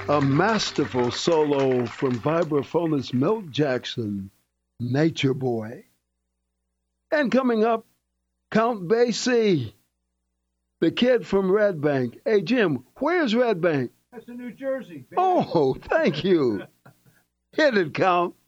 A masterful solo from vibraphonist Milt Jackson, Nature Boy. And coming up, Count Basie, the kid from Red Bank. Hey, Jim, where's Red Bank? That's in New Jersey. Oh, thank you. Hit it, Count.